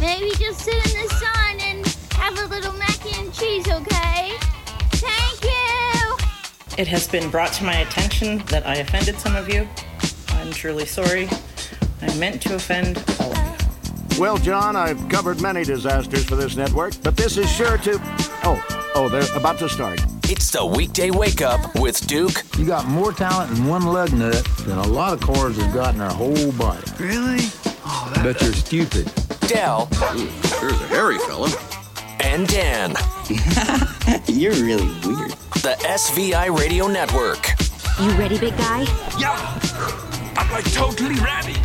Maybe just sit in the sun and have a little mac and cheese, okay? Thank you! It has been brought to my attention that I offended some of you. I'm truly sorry. I meant to offend all of you. Well, John, I've covered many disasters for this network, but this is sure to... Oh, they're about to start. It's the Weekday Wake Up with Duke. You got more talent in one lug nut than a lot of cars have got in their whole body. Really? Oh, But you're stupid. Del. There's a hairy fella. And Dan. You're really weird. The SVI Radio Network. You ready, big guy? Yeah. I'm like totally ready.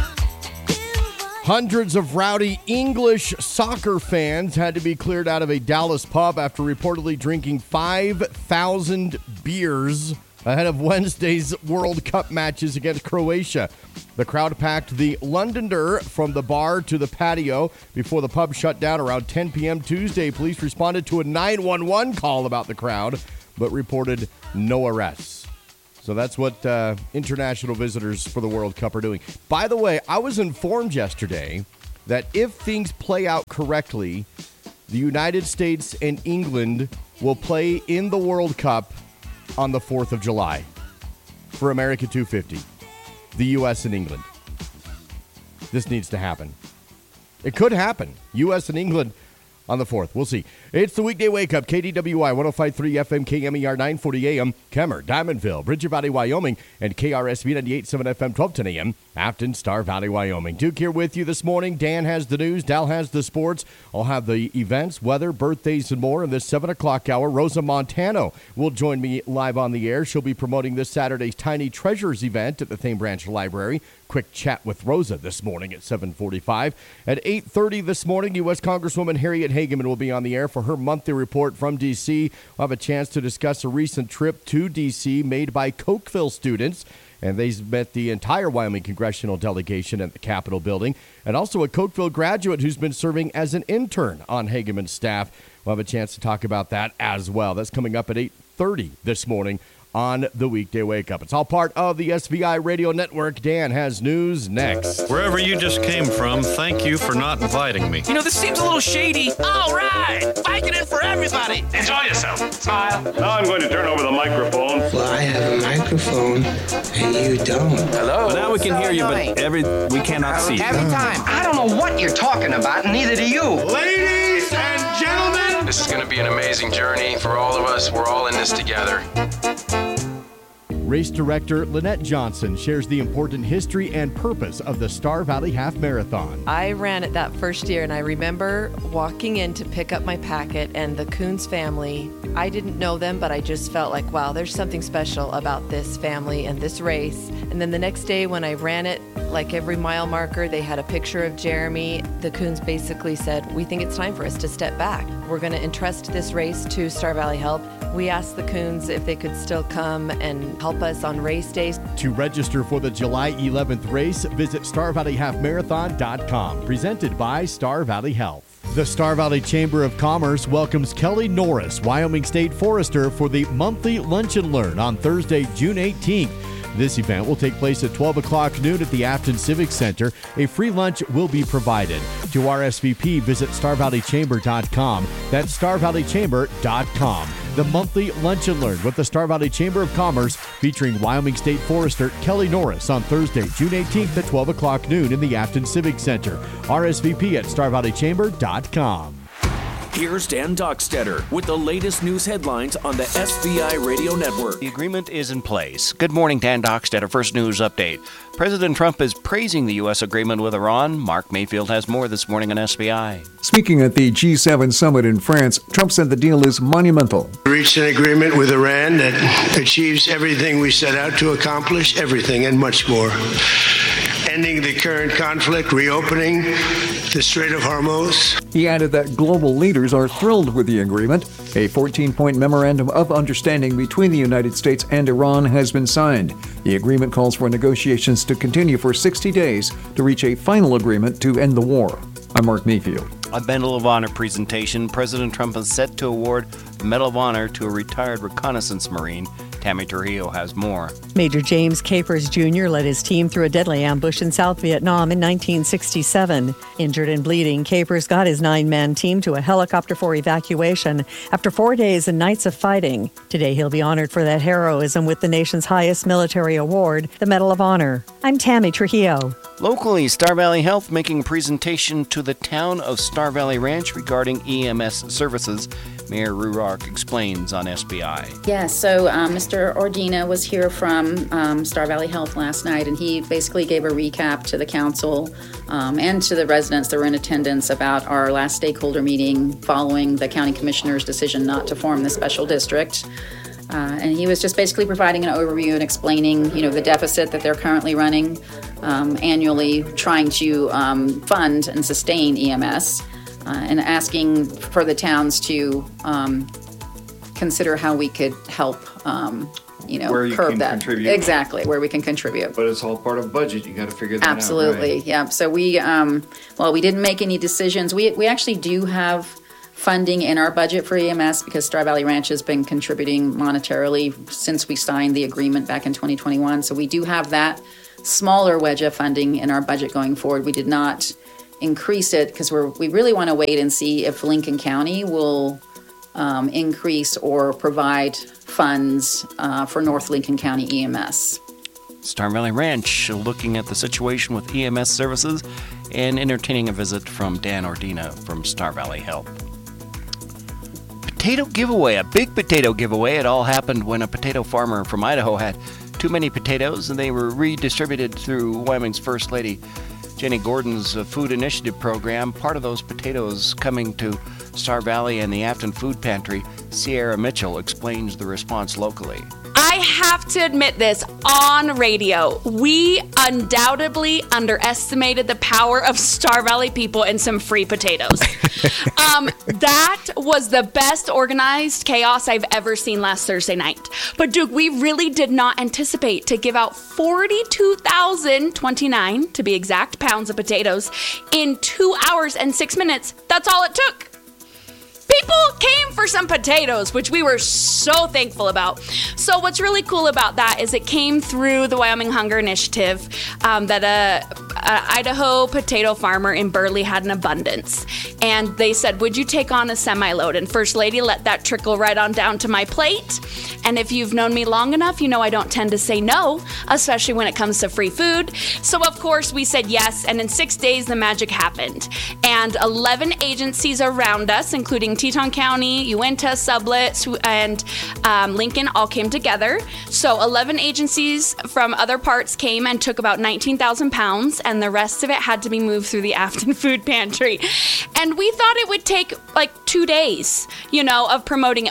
Hundreds of rowdy English soccer fans had to be cleared out of a Dallas pub after reportedly drinking 5,000 beers ahead of Wednesday's World Cup matches against Croatia. The crowd packed the Londoner from the bar to the patio before the pub shut down around 10 p.m. Tuesday. Police responded to a 911 call about the crowd, but reported no arrests. So that's what international visitors for the World Cup are doing. By the way, I was informed yesterday that if things play out correctly, the United States and England will play in the World Cup on the 4th of July for America 250, the U.S. and England. This needs to happen. It could happen. U.S. and England on the 4th. We'll see. It's the Weekday Wake Up. KDWI 105.3 FM, KMER 940 AM, Kemmer, Diamondville, Bridger Valley, Wyoming, and KRSV 98.7 FM, 1210 AM, Afton, Star Valley, Wyoming. Duke here with you this morning. Dan has the news. Dal has the sports. I'll have the events, weather, birthdays, and more in this 7 o'clock hour. Rosa Montano will join me live on the air. She'll be promoting this Saturday's Tiny Treasures event at the Thame Branch Library. Quick chat with Rosa this morning at 7:45. At 8:30 this morning, U.S. Congresswoman Harriet Hageman will be on the air for her monthly report from D.C. We'll have a chance to discuss a recent trip to D.C. made by Cokeville students. And they met the entire Wyoming congressional delegation at the Capitol building. And also a Cokeville graduate who's been serving as an intern on Hageman's staff. We'll have a chance to talk about that as well. That's coming up at 8:30 this morning on the Weekday Wake Up. It's all part of the SVI Radio Network. Dan has news next. Wherever you just came from, thank you for not inviting me. You know, this seems a little shady. All right, biking in for everybody. Enjoy yourself. Smile. Now I'm going to turn over the microphone. Well, I have a microphone, and you don't. Hello. Well, now we can hear you, but we cannot see you. Every time. I don't know what you're talking about, and neither do you. Ladies and gentlemen, this is going to be an amazing journey for all of us. We're all in this together. Race director Lynette Johnson shares the important history and purpose of the Star Valley Half Marathon. I ran it that first year, and I remember walking in to pick up my packet, and the Coons family, I didn't know them, but I just felt like, wow, there's something special about this family and this race. And then the next day when I ran it, like every mile marker, they had a picture of Jeremy. The Coons basically said, we think it's time for us to step back. We're going to entrust this race to Star Valley Help. We asked the Coons if they could still come and help us on race days. To register for the July 11th race, visit StarValleyHalfMarathon.com. Presented by Star Valley Health. The Star Valley Chamber of Commerce welcomes Kelly Norris, Wyoming State Forester, for the monthly Lunch and Learn on Thursday, June 18th. This event will take place at 12 o'clock noon at the Afton Civic Center. A free lunch will be provided. To RSVP, visit StarValleyChamber.com. That's StarValleyChamber.com. The monthly Lunch and Learn with the Star Valley Chamber of Commerce featuring Wyoming State Forester Kelly Norris on Thursday, June 18th at 12 o'clock noon in the Afton Civic Center. RSVP at StarValleyChamber.com. Here's Dan Dockstetter with the latest news headlines on the SVI Radio Network. The agreement is in place. Good morning, Dan Dockstetter. First news update. President Trump is praising the U.S. agreement with Iran. Mark Mayfield has more this morning on SVI. Speaking at the G7 summit in France, Trump said the deal is monumental. We reached an agreement with Iran that achieves everything we set out to accomplish, everything and much more. Ending the current conflict, reopening the Strait of Hormuz. He added that global leaders are thrilled with the agreement. A 14-point memorandum of understanding between the United States and Iran has been signed. The agreement calls for negotiations to continue for 60 days to reach a final agreement to end the war. I'm Mark Mayfield. A Medal of Honor presentation. President Trump is set to award the Medal of Honor to a retired reconnaissance Marine, Tammy Trujillo has more. Major James Capers Jr. led his team through a deadly ambush in South Vietnam in 1967. Injured and bleeding, Capers got his 9-man team to a helicopter for evacuation after 4 days and nights of fighting. Today he'll be honored for that heroism with the nation's highest military award, the Medal of Honor. I'm Tammy Trujillo. Locally, Star Valley Health making a presentation to the town of Star Valley Ranch regarding EMS services. Mayor Ruark explains on SBI. Yeah, so Mr. Ordina was here from Star Valley Health last night, and he basically gave a recap to the council and to the residents that were in attendance about our last stakeholder meeting following the county commissioner's decision not to form the special district. And he was just basically providing an overview and explaining, the deficit that they're currently running annually, trying to fund and sustain EMS, and asking for the towns to consider how we could help, where you curb can that. Contribute. Exactly, where we can contribute. But it's all part of budget. You got to figure that Absolutely, out. Absolutely, yeah. So we didn't make any decisions. We actually do have funding in our budget for EMS because Star Valley Ranch has been contributing monetarily since we signed the agreement back in 2021. So we do have that smaller wedge of funding in our budget going forward. We did not increase it because we really want to wait and see if Lincoln County will increase or provide funds for North Lincoln County EMS. Star Valley Ranch looking at the situation with EMS services and entertaining a visit from Dan Ordina from Star Valley Health. Potato giveaway, a big potato giveaway. It all happened when a potato farmer from Idaho had too many potatoes and they were redistributed through Wyoming's First Lady Jenny Gordon's Food Initiative program. Part of those potatoes coming to Star Valley and the Afton Food Pantry. Sierra Mitchell explains the response locally. I have to admit this on radio. We undoubtedly underestimated the power of Star Valley people and some free potatoes. That was the best organized chaos I've ever seen last Thursday night. But Duke, we really did not anticipate to give out 42,029, to be exact, pounds of potatoes in 2 hours and 6 minutes. That's all it took. People came for some potatoes, which we were so thankful about. So what's really cool about that is it came through the Wyoming Hunger Initiative that a Idaho potato farmer in Burley had an abundance. And they said, would you take on a semi-load? And First Lady let that trickle right on down to my plate. And if you've known me long enough, you know I don't tend to say no, especially when it comes to free food. So of course we said yes, and in 6 days the magic happened. And 11 agencies around us, including Teton County, Uinta, Sublette, and Lincoln all came together. So 11 agencies from other parts came and took about 19,000 pounds, and the rest of it had to be moved through the Afton Food Pantry. And we thought it would take like 2 days, of promoting.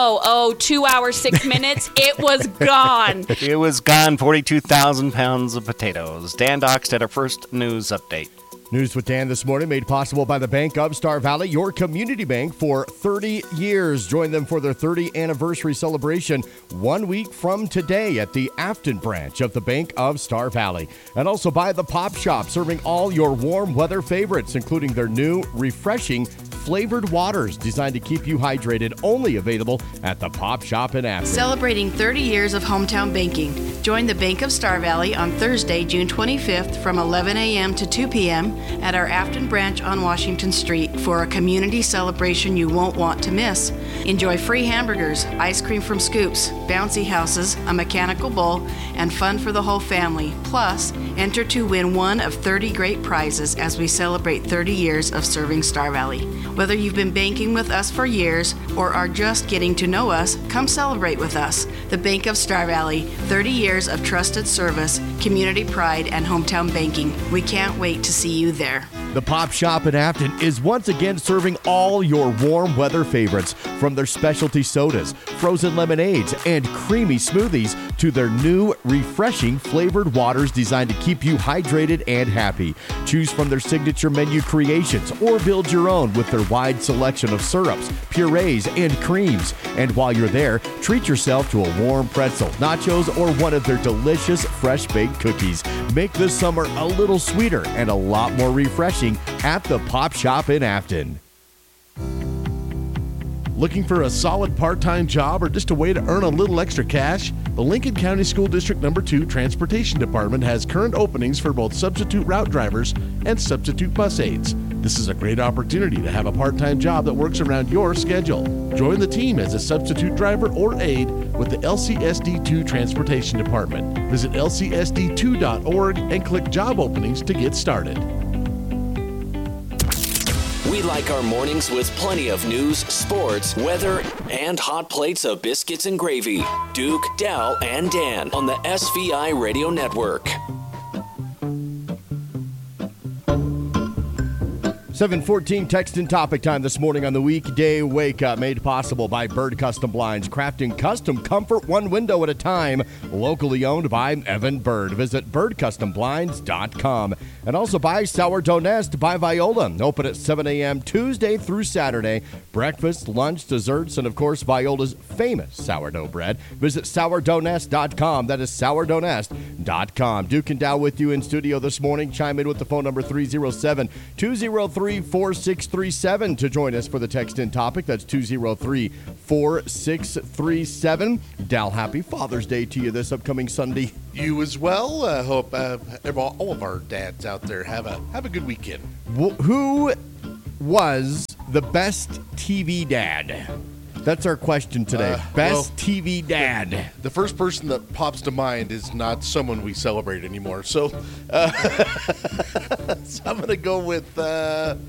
2 hours, 6 minutes. It was gone. It was gone, 42,000 pounds of potatoes. Dan Dockstetter, First News Update. News with Dan this morning made possible by the Bank of Star Valley, your community bank for 30 years. Join them for their 30th anniversary celebration 1 week from today at the Afton branch of the Bank of Star Valley. And also by the Pop Shop, serving all your warm weather favorites, including their new refreshing flavored waters designed to keep you hydrated, only available at the Pop Shop in Afton. Celebrating 30 years of hometown banking. Join the Bank of Star Valley on Thursday, June 25th from 11 a.m. to 2 p.m. at our Afton branch on Washington Street for a community celebration you won't want to miss. Enjoy free hamburgers, ice cream from Scoops, bouncy houses, a mechanical bull, and fun for the whole family. Plus, enter to win one of 30 great prizes as we celebrate 30 years of serving Star Valley. Whether you've been banking with us for years or are just getting to know us, come celebrate with us. The Bank of Star Valley, 30 years of trusted service, community pride, and hometown banking. We can't wait to see you there. The Pop Shop in Afton is once again serving all your warm weather favorites, from their specialty sodas, frozen lemonades, and creamy smoothies to their new refreshing flavored waters designed to keep you hydrated and happy. Choose from their signature menu creations or build your own with their wide selection of syrups, purees, and creams. And while you're there, treat yourself to a warm pretzel, nachos, or one of their delicious fresh-baked cookies. Make this summer a little sweeter and a lot more refreshing at the Pop Shop in Afton. Looking for a solid part-time job or just a way to earn a little extra cash? The Lincoln County School District No. 2 Transportation Department has current openings for both substitute route drivers and substitute bus aides. This is a great opportunity to have a part-time job that works around your schedule. Join the team as a substitute driver or aide with the LCSD2 Transportation Department. Visit lcsd2.org and click job openings to get started. We like our mornings with plenty of news, sports, weather, and hot plates of biscuits and gravy. Duke, Dal, and Dan on the SVI Radio Network. 7:14 text and topic time this morning on the weekday wake up, made possible by Bird Custom Blinds, crafting custom comfort one window at a time. Locally owned by Evan Bird. Visit birdcustomblinds.com. And also by Sourdough Nest by Viola. Open at 7 a.m. Tuesday through Saturday. Breakfast, lunch, desserts, and of course Viola's famous sourdough bread. Visit sourdougnest.com. That is sourdougnest.com. Duke and Dow with you in studio this morning. Chime in with the phone number 307-203-4637 to join us for the text in topic. That's 203-4637. Dal, happy Father's Day to you this upcoming Sunday. You as well. I hope all of our dads out there have a good weekend. Who was the best TV dad? That's our question today. Best TV dad. The first person that pops to mind is not someone we celebrate anymore. So, so I'm going to go with, I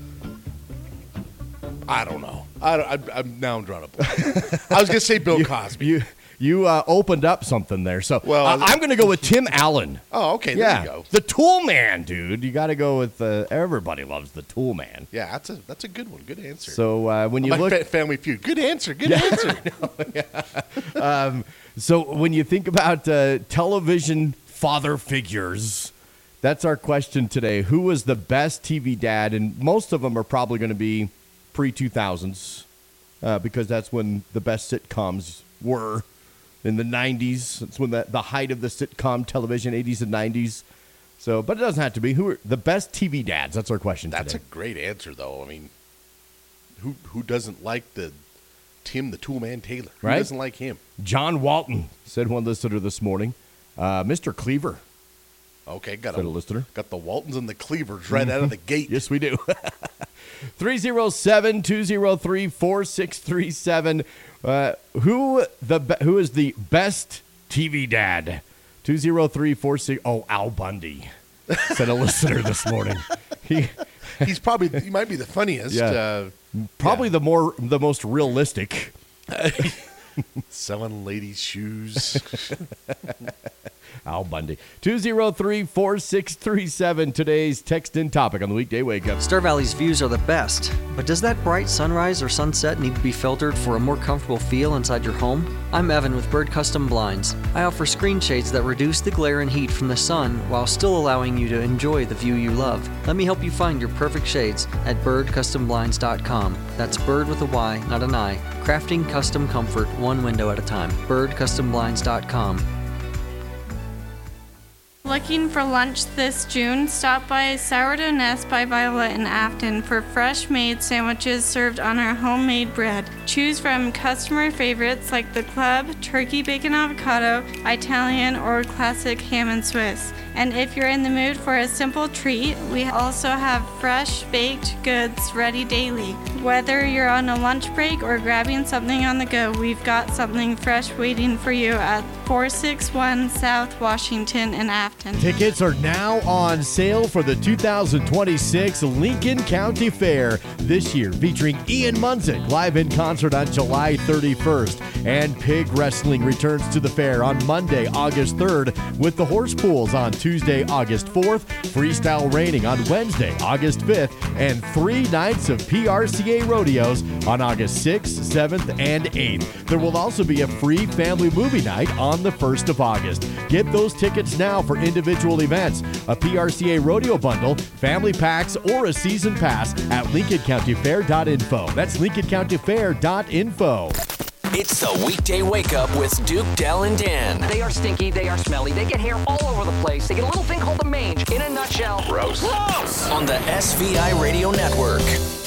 don't know. I'm drawing a blank. I was going to say Bill Cosby. You opened up something there. So I'm going to go with Tim Allen. Oh, okay. There you go. The Tool Man, dude. You got to go with everybody loves the Tool Man. Yeah, that's a good one. Good answer. So when you look at Family Feud, good answer. Good answer. So when you think about television father figures, that's our question today. Who was the best TV dad? And most of them are probably going to be pre-2000s because that's when the best sitcoms were. In the 90s, it's when the height of the sitcom television, 80s and 90s. So, but it doesn't have to be. Who are the best TV dads? That's our question today. That's a great answer, though. I mean, who doesn't like the Tim the Toolman Taylor? Who doesn't like him? John Walton, said one listener this morning. Mr. Cleaver. Okay, got a listener. Got the Waltons and the Cleavers right out of the gate. Yes, we do. 307-203-4637. Who is the best TV dad? 203-46. Oh, Al Bundy, said a listener this morning. He might be the funniest. Yeah. Probably the most realistic. Selling ladies' shoes. Al Bundy. 203-4637. Today's text in topic on the weekday wake up. Star Valley's views are the best, but does that bright sunrise or sunset need to be filtered for a more comfortable feel inside your home? I'm Evan with Bird Custom Blinds. I offer screen shades that reduce the glare and heat from the sun while still allowing you to enjoy the view you love. Let me help you find your perfect shades at birdcustomblinds.com. That's bird with a Y, not an I. Crafting custom comfort one window at a time. birdcustomblinds.com. Looking for lunch this June? Stop by Sourdough Nest by Viola in Afton for fresh-made sandwiches served on our homemade bread. Choose from customer favorites like the club, turkey bacon avocado, Italian, or classic ham and Swiss. And if you're in the mood for a simple treat, we also have fresh baked goods ready daily. Whether you're on a lunch break or grabbing something on the go, we've got something fresh waiting for you at 461 South Washington in Afton. Tickets are now on sale for the 2026 Lincoln County Fair. This year featuring Ian Munzik live in concert on July 31st. And Pig Wrestling returns to the fair on Monday, August 3rd with the Horse Pools on Tuesday, August 4th, Freestyle Raining on Wednesday, August 5th, and 3 nights of PRCA rodeos on August 6th, 7th, and 8th. There will also be a free family movie night on the 1st of August. Get those tickets now for individual events, a PRCA rodeo bundle, family packs, or a season pass at LincolnCountyFair.info. That's LincolnCountyFair.info. It's the weekday wake up with Duke, Dal, and Dan. They are stinky, they are smelly, they get hair all over the place. They get a little thing called a mange. In a nutshell, gross. On the SVI Radio Network.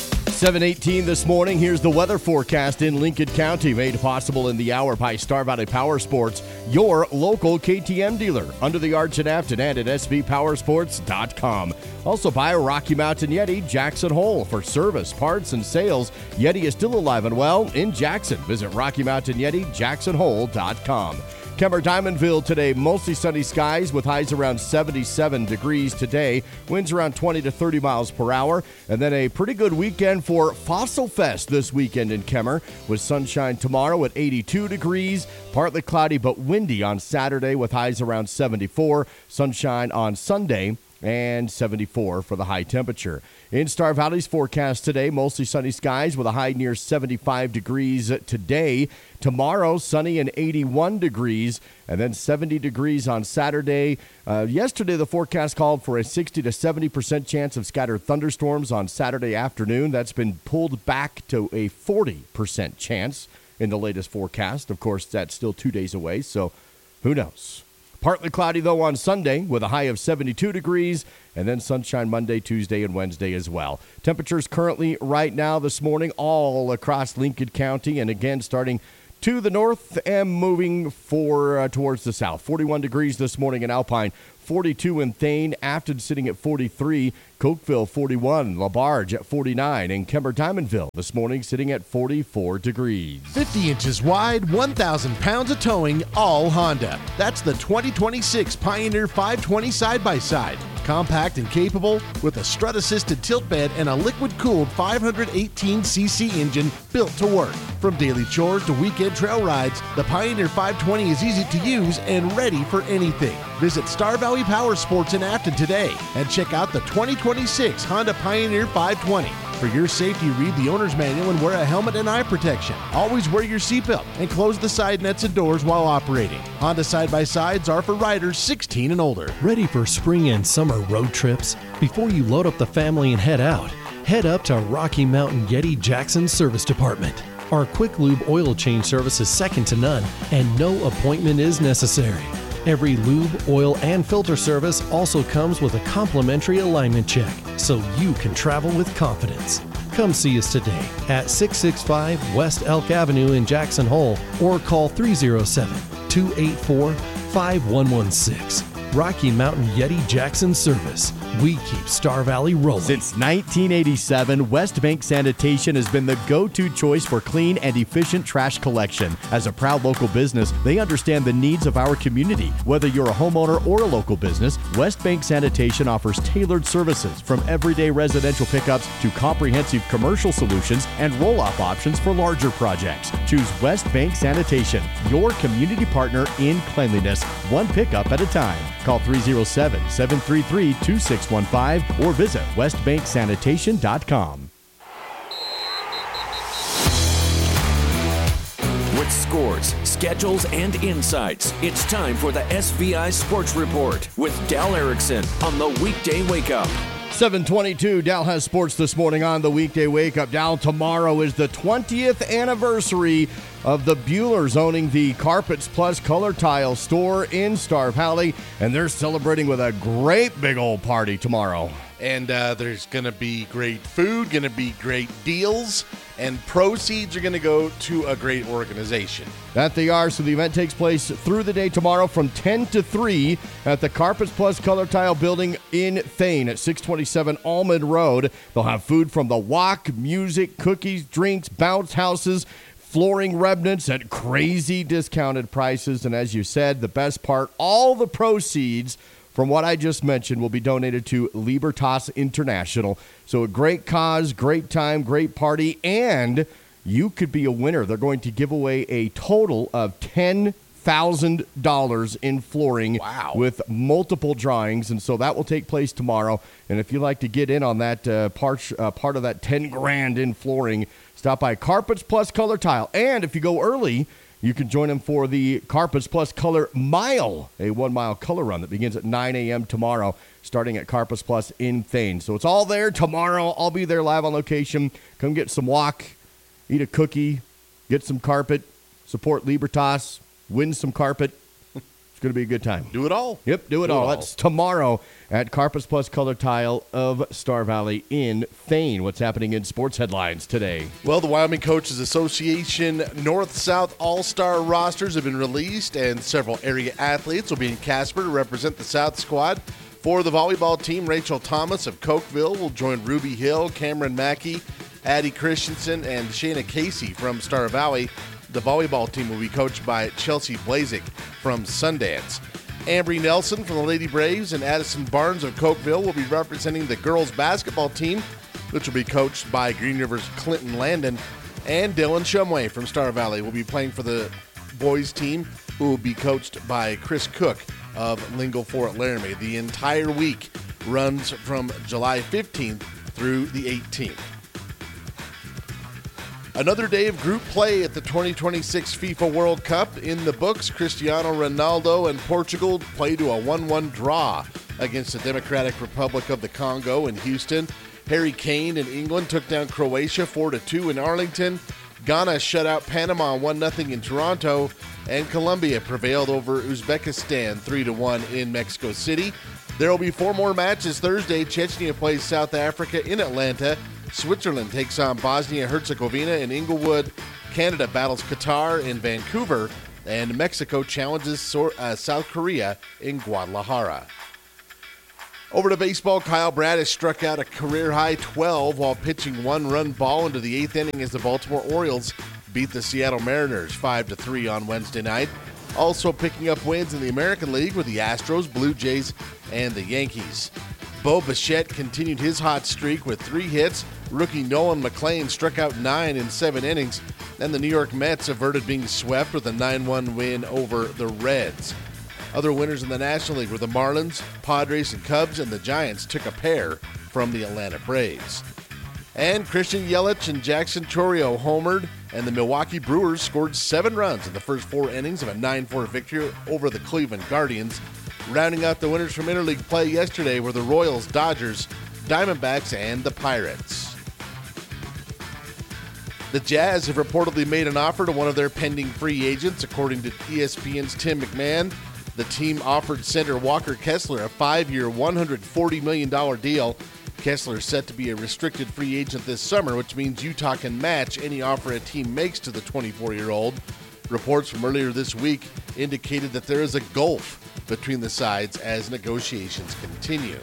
7:18 this morning. Here's the weather forecast in Lincoln County, made possible in the hour by Star Valley Power Sports, your local KTM dealer, under the arch in Afton and at svpowersports.com. Also by Rocky Mountain Yeti, Jackson Hole. For service, parts, and sales, Yeti is still alive and well in Jackson. Visit Rocky Mountain Yeti, jacksonhole.com. Kemper Diamondville today, mostly sunny skies with highs around 77 degrees today. Winds around 20 to 30 miles per hour. And then a pretty good weekend for Fossil Fest this weekend in Kemper, with sunshine tomorrow at 82 degrees. Partly cloudy but windy on Saturday with highs around 74. Sunshine on Sunday and 74 for the high temperature. In Star Valley's forecast today, mostly sunny skies with a high near 75 degrees today. Tomorrow, sunny and 81 degrees, and then 70 degrees on Saturday. Yesterday, the forecast called for a 60 to 70% chance of scattered thunderstorms on Saturday afternoon. That's been pulled back to a 40% chance in the latest forecast. Of course, that's still 2 days away, so who knows? Partly cloudy, though, on Sunday with a high of 72 degrees, and then sunshine Monday, Tuesday, and Wednesday as well. Temperatures currently right now this morning all across Lincoln County, and again starting to the north and moving towards the south. 41 degrees this morning in Alpine, 42 in Thane, Afton sitting at 43, Cokeville 41, LaBarge at 49, and Kemper Diamondville this morning sitting at 44 degrees. 50 inches wide, 1,000 pounds of towing, all Honda. That's the 2026 Pioneer 520 side-by-side. Compact and capable with a strut-assisted tilt bed and a liquid-cooled 518cc engine built to work. From daily chores to weekend trail rides, the Pioneer 520 is easy to use and ready for anything. Visit Star Valley Power Sports in Afton today and check out the 2026 Honda Pioneer 520. For your safety, read the owner's manual and wear a helmet and eye protection. Always wear your seatbelt and close the side nets and doors while operating. Honda side-by-sides are for riders 16 and older. Ready for spring and summer road trips? Before you load up the family and head out, head up to Rocky Mountain Yeti Jackson Service Department. Our quick lube oil change service is second to none, and no appointment is necessary. Every lube, oil, and filter service also comes with a complimentary alignment check, so you can travel with confidence. Come see us today at 665 West Elk Avenue in Jackson Hole, or call 307-284-5116. Rocky Mountain Yeti Jackson Service. We keep Star Valley rolling. Since 1987, West Bank Sanitation has been the go-to choice for clean and efficient trash collection. As a proud local business, they understand the needs of our community. Whether you're a homeowner or a local business, West Bank Sanitation offers tailored services from everyday residential pickups to comprehensive commercial solutions and roll-off options for larger projects. Choose West Bank Sanitation, your community partner in cleanliness, one pickup at a time. Call 307-733-2615 or visit westbanksanitation.com. With scores, schedules, and insights, it's time for the SVI Sports Report with Dal Erickson on the Weekday Wake Up. 7:22, Dal has sports this morning on the Weekday Wake Up. Dal, tomorrow is the 20th anniversary of the Buellers owning the Carpets Plus Color Tile store in Star Valley, and they're celebrating with a great big old party tomorrow. And there's going to be great food, going to be great deals, and proceeds are going to go to a great organization. That they are. So the event takes place through the day tomorrow from 10 to 3 at the Carpets Plus Color Tile building in Thane at 627 Almond Road. They'll have food from the Wok, music, cookies, drinks, bounce houses, flooring remnants at crazy discounted prices. And as you said, the best part, all the proceeds from what I just mentioned will be donated to Libertas International. So a great cause, great time, great party, and you could be a winner. They're going to give away a total of $10,000 in flooring with multiple drawings, and so that will take place tomorrow. And if you'd like to get in on that part of that $10,000 in flooring, stop by Carpets Plus Color Tile. And if you go early, you can join them for the Carpets Plus Color Mile, a 1-mile color run that begins at 9 a.m. tomorrow, starting at Carpets Plus in Thane. So it's all there tomorrow. I'll be there live on location. Come get some wok, eat a cookie, get some carpet, support Libertas, win some carpet. It's going to be a good time. Do it all. Yep, do it all. That's tomorrow at Carpus Plus Color Tile of Star Valley in Thane. What's happening in sports headlines today? Well, the Wyoming Coaches Association North-South All-Star rosters have been released, and several area athletes will be in Casper to represent the South squad. For the volleyball team, Rachel Thomas of Cokeville will join Ruby Hill, Cameron Mackey, Addie Christensen, and Shayna Casey from Star Valley. The volleyball team will be coached by Chelsea Blazik from Sundance. Ambry Nelson from the Lady Braves and Addison Barnes of Cokeville will be representing the girls basketball team, which will be coached by Green River's Clinton Landon. And Dylan Shumway from Star Valley will be playing for the boys team, who will be coached by Chris Cook of Lingle Fort Laramie. The entire week runs from July 15th through the 18th. Another day of group play at the 2026 FIFA World Cup in the books. Cristiano Ronaldo and Portugal play to a 1-1 draw against the Democratic Republic of the Congo in Houston. Harry Kane and England took down Croatia 4-2 in Arlington. Ghana shut out Panama 1-0 in Toronto. And Colombia prevailed over Uzbekistan 3-1 in Mexico City. There will be 4 more matches Thursday. Chechnya plays South Africa in Atlanta. Switzerland takes on Bosnia-Herzegovina in Inglewood. Canada battles Qatar in Vancouver. And Mexico challenges South Korea in Guadalajara. Over to baseball, Kyle Bradish struck out a career-high 12 while pitching 1-run ball into the 8th inning as the Baltimore Orioles beat the Seattle Mariners 5-3 on Wednesday night. Also picking up wins in the American League were the Astros, Blue Jays, and the Yankees. Bo Bichette continued his hot streak with 3 hits. Rookie Nolan McLean struck out 9 in 7 innings, and the New York Mets averted being swept with a 9-1 win over the Reds. Other winners in the National League were the Marlins, Padres, and Cubs, and the Giants took a pair from the Atlanta Braves. And Christian Yelich and Jackson Chourio homered, and the Milwaukee Brewers scored 7 runs in the first 4 innings of a 9-4 victory over the Cleveland Guardians. Rounding out the winners from interleague play yesterday were the Royals, Dodgers, Diamondbacks, and the Pirates. The Jazz have reportedly made an offer to one of their pending free agents, according to ESPN's Tim McMahon. The team offered center Walker Kessler a 5-year, $140 million deal. Kessler is set to be a restricted free agent this summer, which means Utah can match any offer a team makes to the 24-year-old. Reports from earlier this week indicated that there is a gulf between the sides as negotiations continue.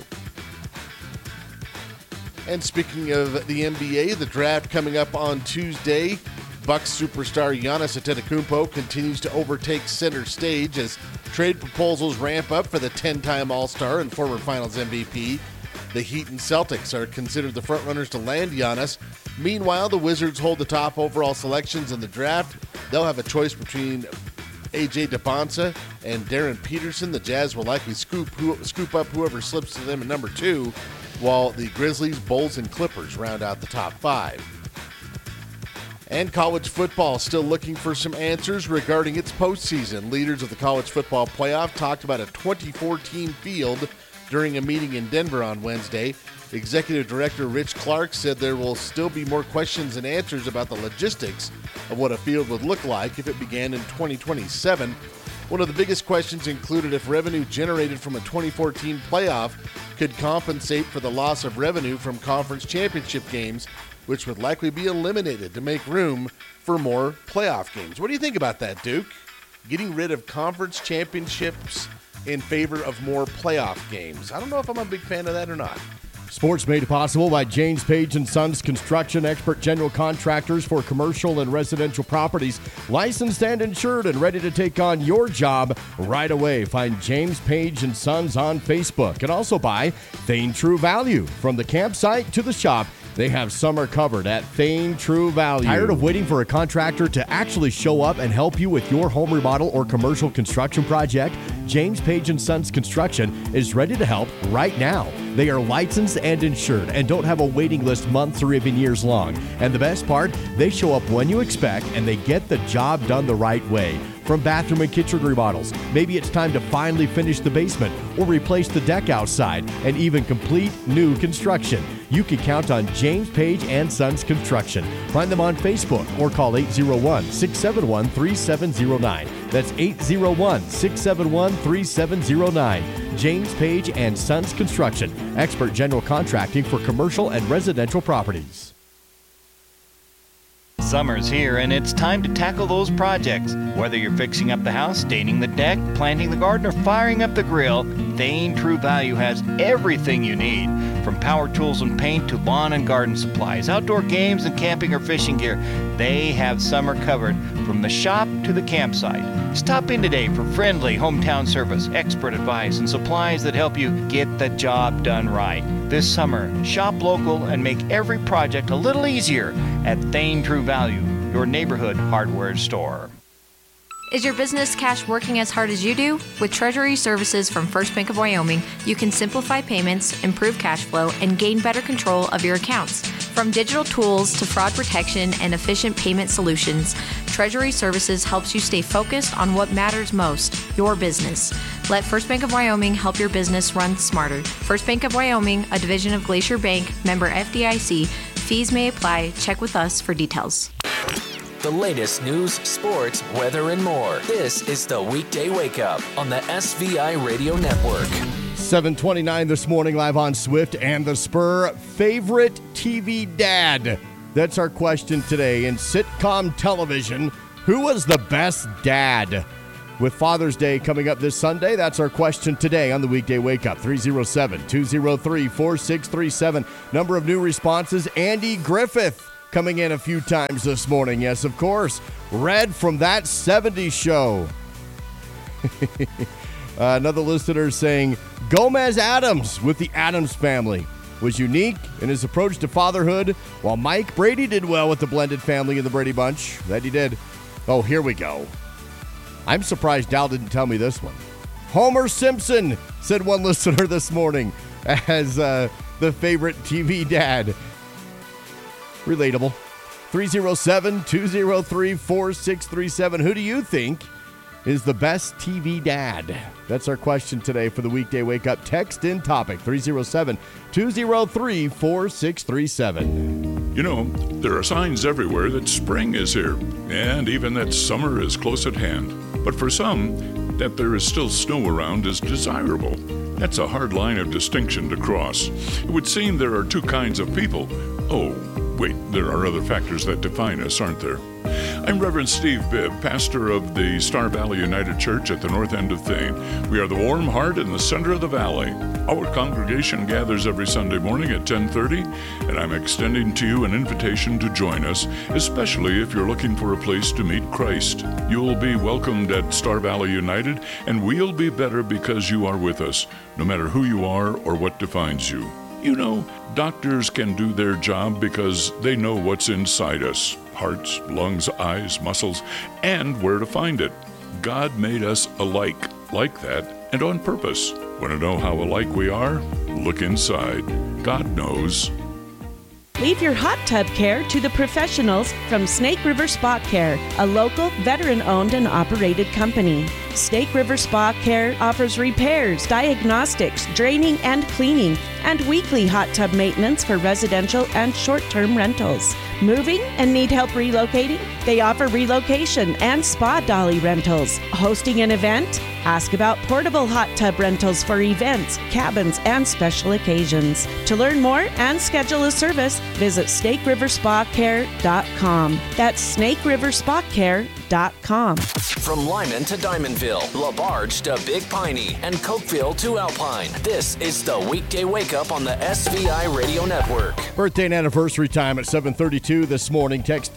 And speaking of the NBA, the draft coming up on Tuesday, Bucks superstar Giannis Antetokounmpo continues to overtake center stage as trade proposals ramp up for the 10-time All-Star and former Finals MVP. The Heat and Celtics are considered the frontrunners to land Giannis. Meanwhile, the Wizards hold the top overall selections in the draft. They'll have a choice between A.J. DeBonsa and Darren Peterson. The Jazz will likely scoop up whoever slips to them at number 2, while the Grizzlies, Bulls, and Clippers round out the top 5. And college football still looking for some answers regarding its postseason. Leaders of the college football playoff talked about a 24-team field during a meeting in Denver on Wednesday. Executive Director Rich Clark said there will still be more questions and answers about the logistics of what a field would look like if it began in 2027. One of the biggest questions included if revenue generated from a 2014 playoff could compensate for the loss of revenue from conference championship games, which would likely be eliminated to make room for more playoff games. What do you think about that, Duke? Getting rid of conference championships in favor of more playoff games. I don't know if I'm a big fan of that or not. Sports made possible by James Page & Sons Construction, expert general contractors for commercial and residential properties, licensed and insured and ready to take on your job right away. Find James Page & Sons on Facebook, and also by Thane True Value. From the campsite to the shop, they have summer covered at Thane True Value. Tired of waiting for a contractor to actually show up and help you with your home remodel or commercial construction project? James Page & Sons Construction is ready to help right now. They are licensed and insured and don't have a waiting list months or even years long. And the best part, they show up when you expect and they get the job done the right way. From bathroom and kitchen remodels, maybe it's time to finally finish the basement or replace the deck outside and even complete new construction. You can count on James Page and Sons Construction. Find them on Facebook or call 801-671-3709. That's 801-671-3709. James Page and Sons Construction, expert general contracting for commercial and residential properties. Summer's here and it's time to tackle those projects. Whether you're fixing up the house, staining the deck, planting the garden, or firing up the grill, Thane True Value has everything you need. From power tools and paint to lawn and garden supplies, outdoor games and camping or fishing gear, they have summer covered from the shop to the campsite. Stop in today for friendly hometown service, expert advice, and supplies that help you get the job done right. This summer, shop local and make every project a little easier at Thane True Value, your neighborhood hardware store. Is your business cash working as hard as you do? With Treasury Services from First Bank of Wyoming, you can simplify payments, improve cash flow, and gain better control of your accounts. From digital tools to fraud protection and efficient payment solutions, Treasury Services helps you stay focused on what matters most, your business. Let First Bank of Wyoming help your business run smarter. First Bank of Wyoming, a division of Glacier Bank, member FDIC. Fees may apply. Check with us for details. The latest news, sports, weather, and more. This is the Weekday Wake Up on the SVI Radio Network. 7:29 this morning, live on Swift and the Spur. Favorite TV dad? That's our question today. In sitcom television, who was the best dad? With Father's Day coming up this Sunday, that's our question today on the Weekday Wake Up. 307-203-4637. Number of new responses, Andy Griffith. Coming in a few times this morning. Yes, of course. Red from That 70s Show. Another listener saying, Gomez Addams with the Addams Family was unique in his approach to fatherhood, while Mike Brady did well with the blended family in the Brady Bunch. That he did. Oh, here we go. I'm surprised Dal didn't tell me this one. Homer Simpson, said one listener this morning, as the favorite TV dad. Relatable. 307-203-4637. Who do you think is the best TV dad? That's our question today for the Weekday Wake Up. Text in topic 307-203-4637. You know, there are signs everywhere that spring is here and even that summer is close at hand. But for some, that there is still snow around is desirable. That's a hard line of distinction to cross. It would seem there are two kinds of people. Oh, wait, there are other factors that define us, aren't there? I'm Reverend Steve Bibb, pastor of the Star Valley United Church at the north end of Thane. We are the warm heart in the center of the valley. Our congregation gathers every Sunday morning at 10:30, and I'm extending to you an invitation to join us, especially if you're looking for a place to meet Christ. You'll be welcomed at Star Valley United, and we'll be better because you are with us, no matter who you are or what defines you. You know, doctors can do their job because they know what's inside us. Hearts, lungs, eyes, muscles, and where to find it. God made us alike, like that, and on purpose. Want to know how alike we are? Look inside. God knows. Leave your hot tub care to the professionals from Snake River Spa Care, a local veteran-owned and operated company. Snake River Spa Care offers repairs, diagnostics, draining and cleaning, and weekly hot tub maintenance for residential and short-term rentals. Moving and need help relocating? They offer relocation and spa dolly rentals. Hosting an event? Ask about portable hot tub rentals for events, cabins, and special occasions. To learn more and schedule a service, visit SnakeRiverSpaCare.com. That's SnakeRiverSpaCare.com. From Lyman to Diamondville, LaBarge to Big Piney, and Cokeville to Alpine, this is the Weekday Wake Up on the SVI Radio Network. Birthday and anniversary time at 7:32 this morning. Text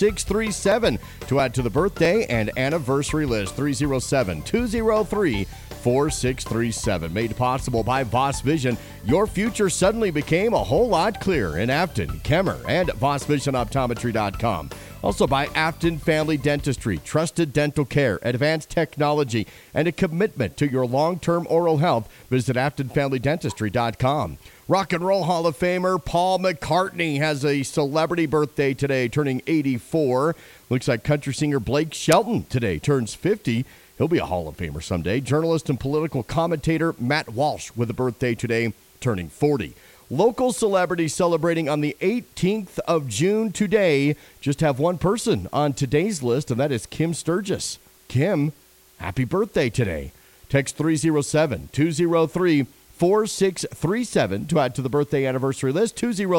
307-203-4637 to add to the birthday and anniversary list. 307-203-4637. 4637. Made possible by Voss Vision, your future suddenly became a whole lot clearer in Afton, Kemmer, and VossVisionOptometry.com. Also by Afton Family Dentistry, trusted dental care, advanced technology, and a commitment to your long-term oral health. Visit AftonFamilyDentistry.com. Rock and Roll Hall of Famer Paul McCartney has a celebrity birthday today, turning 84. Looks like country singer Blake Shelton today turns 50. He'll be a Hall of Famer someday. Journalist and political commentator Matt Walsh with a birthday today, turning 40. Local celebrities celebrating on the 18th of June today. Just have one person on today's list, and that is Kim Sturgis. Kim, happy birthday today. Text 307-203-4637 to add to the birthday anniversary list,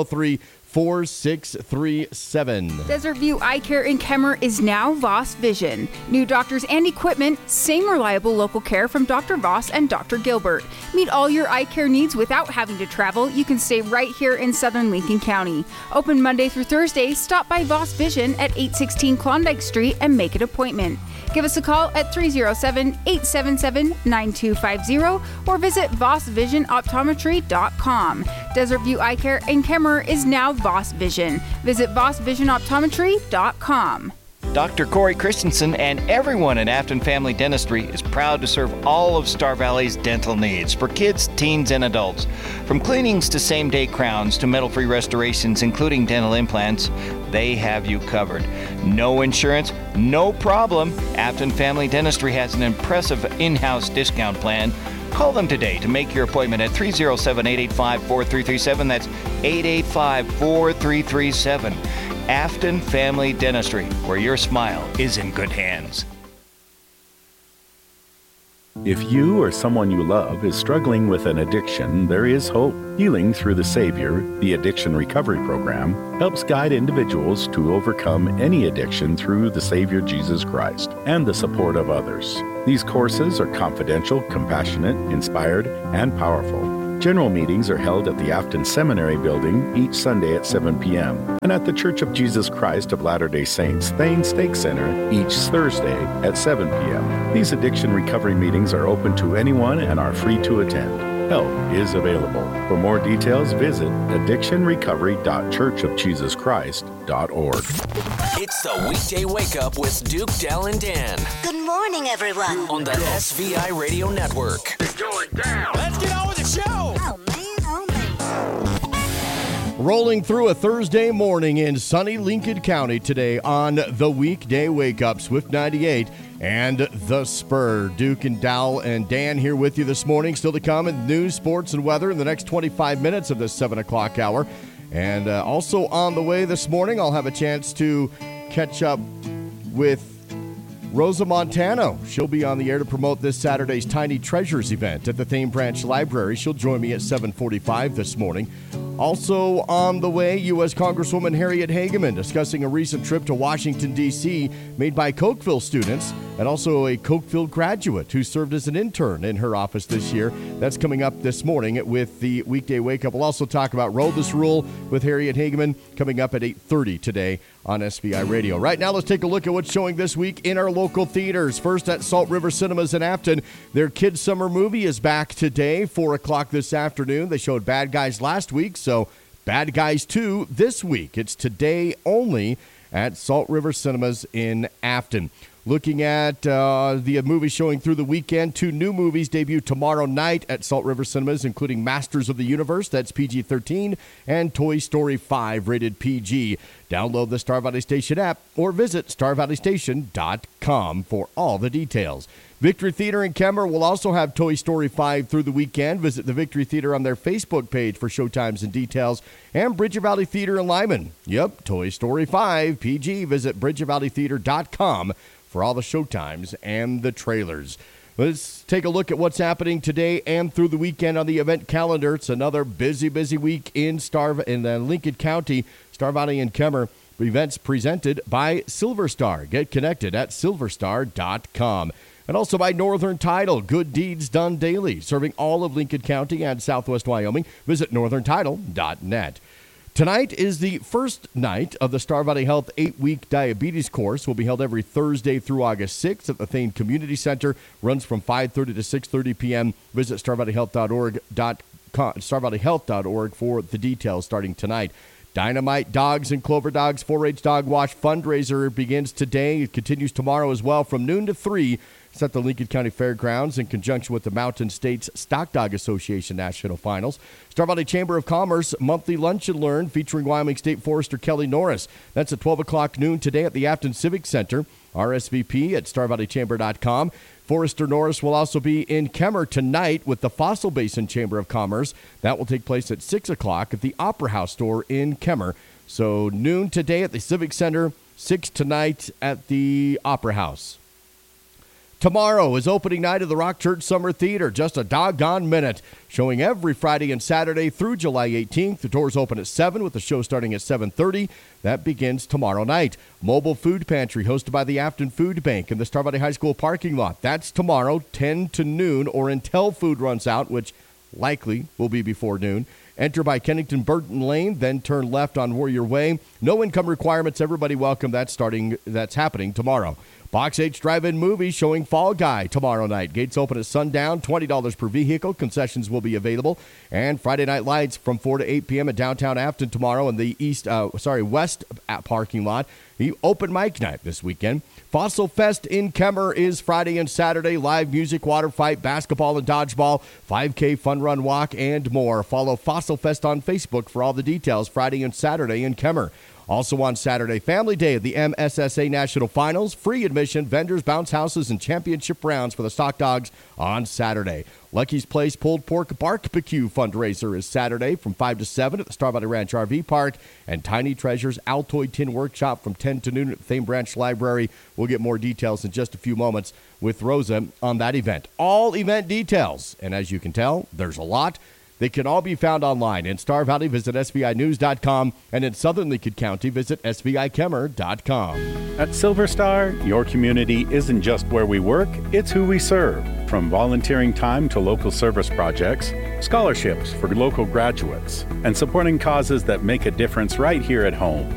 203-4637. Desert View Eye Care in Kemmer is now Voss Vision. New doctors and equipment, same reliable local care from Dr. Voss and Dr. Gilbert. Meet all your eye care needs without having to travel. You can stay right here in southern Lincoln County. Open Monday through Thursday. Stop by Voss Vision at 816 Klondike Street and make an appointment. Give us a call at 307-877-9250 or visit VossVisionOptometry.com. Desert View Eye Care in Kemmer is now Voss Vision. Visit VossVisionOptometry.com. Dr. Corey Christensen and everyone at Afton Family Dentistry is proud to serve all of Star Valley's dental needs for kids, teens, and adults. From cleanings to same-day crowns to metal-free restorations, including dental implants, they have you covered. No insurance, no problem. Afton Family Dentistry has an impressive in-house discount plan. Call them today to make your appointment at 307-885-4337. That's 885-4337. Afton Family Dentistry, where your smile is in good hands. If you or someone you love is struggling with an addiction, there is hope. Healing Through the Savior, the Addiction Recovery Program, helps guide individuals to overcome any addiction through the Savior Jesus Christ and the support of others. These courses are confidential, compassionate, inspired, and powerful. General meetings are held at the Afton Seminary Building each Sunday at 7 p.m. and at the Church of Jesus Christ of Latter-day Saints Thane Stake Center each Thursday at 7 p.m. These addiction recovery meetings are open to anyone and are free to attend. Help is available. For more details, visit addictionrecovery.churchofjesuschrist.org. It's the weekday wake up with Duke, Dell, and Dan. Good morning, everyone. On the SVI Radio Network. It's going down. Let's get on with the show. Oh, man. Rolling through a Thursday morning in sunny Lincoln County today on the weekday wake up, Swift 98 and The Spur. Duke and Dowell and Dan here with you this morning. Still to come in news, sports, and weather in the next 25 minutes of this 7 o'clock hour. And also on the way this morning, I'll have a chance to catch up with Rosa Montano. She'll be on the air to promote this Saturday's Tiny Treasures event at the Thane Branch Library. She'll join me at 7:45 this morning. Also on the way, U.S. Congresswoman Harriet Hageman discussing a recent trip to Washington, D.C. made by Cokeville students and also a Cokeville graduate who served as an intern in her office this year. That's coming up this morning with the weekday wake up. We'll also talk about Road This Rule with Harriet Hageman coming up at 8:30 today on SVI Radio. Right now, let's take a look at what's showing this week in our local theaters. First at Salt River Cinemas in Afton. Their kids' summer movie is back today, 4 o'clock this afternoon. They showed Bad Guys last week, so Bad Guys 2 this week. It's today only at Salt River Cinemas in Afton. Looking at the movie showing through the weekend, 2 new movies debut tomorrow night at Salt River Cinemas, including Masters of the Universe, that's PG-13, and Toy Story 5, rated PG. Download the Star Valley Station app or visit starvalleystation.com for all the details. Victory Theater in Kemmer will also have Toy Story 5 through the weekend. Visit the Victory Theater on their Facebook page for showtimes and details. And Bridger Valley Theater in Lyman. Yep, Toy Story 5, PG. Visit bridgervalleytheater.com for all the showtimes and the trailers. Let's take a look at what's happening today and through the weekend on the event calendar. It's another busy week in Lincoln County, Star Valley and Kemmer. Events presented by Silver Star. Get connected at silverstar.com. And also by Northern Title, good deeds done daily, serving all of Lincoln County and Southwest Wyoming. Visit northerntitle.net. Tonight is the first night of the Star Valley Health 8-week diabetes course. Will be held every Thursday through August 6th at the Thane Community Center. Runs from 5:30 to 6:30 p.m. Visit starvalleyhealth.org for the details starting tonight. Dynamite Dogs and Clover Dogs 4-H Dog Wash fundraiser begins today. It continues tomorrow as well from noon to 3. It's at the Lincoln County Fairgrounds in conjunction with the Mountain States Stock Dog Association National Finals. Star Valley Chamber of Commerce monthly Lunch and Learn featuring Wyoming State Forester Kelly Norris. That's at 12 o'clock noon today at the Afton Civic Center. RSVP at starvalleychamber.com. Forester Norris will also be in Kemmer tonight with the Fossil Basin Chamber of Commerce. That will take place at 6 o'clock at the Opera House store in Kemmer. So noon today at the Civic Center, 6 tonight at the Opera House. Tomorrow is opening night of the Rock Church Summer Theater, just a doggone minute. Showing every Friday and Saturday through July 18th. The doors open at 7 with the show starting at 7:30. That begins tomorrow night. Mobile Food Pantry hosted by the Afton Food Bank in the Star Valley High School parking lot. That's tomorrow, 10 to noon or until food runs out, which likely will be before noon. Enter by Kennington Burton Lane, then turn left on Warrior Way. No income requirements. Everybody welcome. That's happening tomorrow. Box H Drive-In Movie showing Fall Guy tomorrow night. Gates open at sundown, $20 per vehicle. Concessions will be available. And Friday Night Lights from 4 to 8 p.m. at downtown Afton tomorrow in the west parking lot. The open mic night this weekend. Fossil Fest in Kemmer is Friday and Saturday. Live music, water fight, basketball and dodgeball, 5K fun run walk, and more. Follow Fossil Fest on Facebook for all the details Friday and Saturday in Kemmer. Also on Saturday, Family Day of the MSSA National Finals. Free admission, vendors, bounce houses, and championship rounds for the Stock Dogs on Saturday. Lucky's Place Pulled Pork Barbecue fundraiser is Saturday from 5 to 7 at the Star Valley Ranch RV Park. And Tiny Treasures Altoid Tin Workshop from 10 to noon at the Thane Branch Library. We'll get more details in just a few moments with Rosa on that event. All event details, and as you can tell, there's a lot. They can all be found online. In Star Valley, visit SVInews.com. And in Southern Lincoln County, visit SVIKemmer.com. At Silver Star, your community isn't just where we work, it's who we serve. From volunteering time to local service projects, scholarships for local graduates, and supporting causes that make a difference right here at home.